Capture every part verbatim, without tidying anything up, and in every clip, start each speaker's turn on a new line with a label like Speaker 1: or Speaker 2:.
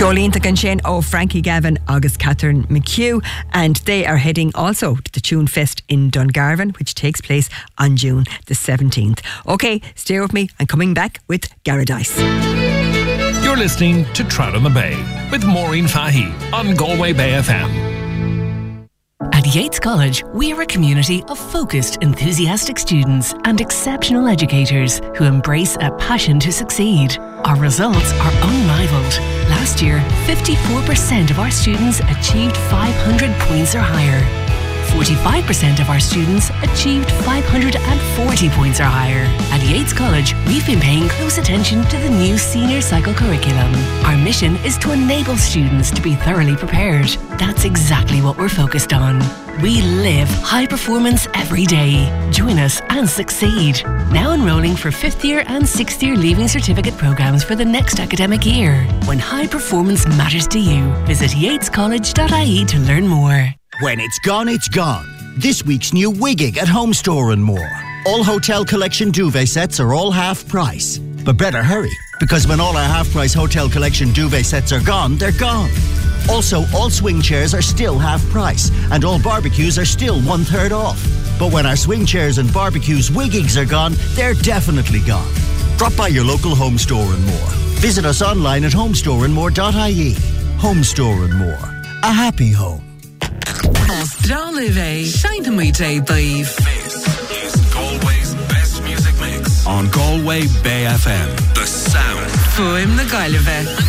Speaker 1: Jolene Tacanshin, oh Frankie Gavin, August Catherine McHugh, and they are heading also to the Tune Fest in Dungarvan, which takes place on June the seventeenth. Okay, stay with me. I'm coming back with Garadice.
Speaker 2: You're listening to Trout on the Bay with Maureen Fahey on Galway Bay F M.
Speaker 3: At Yates College, we are a community of focused, enthusiastic students and exceptional educators who embrace a passion to succeed. Our results are unrivaled. Last year, fifty-four percent of our students achieved five hundred points or higher. forty-five percent of our students achieved five hundred forty points or higher. At Yates College, we've been paying close attention to the new senior cycle curriculum. Our mission is to enable students to be thoroughly prepared. That's exactly what we're focused on. We live high performance every day. Join us and succeed. Now enrolling for fifth year and sixth year Leaving Certificate programmes for the next academic year. When high performance matters to you, visit yates college dot I E to learn more.
Speaker 4: When it's gone, it's gone. This week's new Wigging at Home Store and more. All Hotel Collection duvet sets are all half price. But better hurry, because when all our half price Hotel Collection duvet sets are gone, they're gone. Also, all swing chairs are still half price, and all barbecues are still one third off. But when our swing chairs and barbecues Wiggings are gone, they're definitely gone. Drop by your local Home Store and more. Visit us online at home store and more dot I E. Home Store and More. A happy home.
Speaker 5: Stralive, Shaintamuite Dive.
Speaker 2: This is Galway's best music mix on Galway Bay F M. The sound.
Speaker 5: Fuim na Gaileve.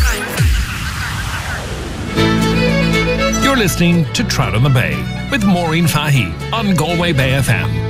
Speaker 2: You're listening to Trout on the Bay with Maureen Fahey on Galway Bay F M.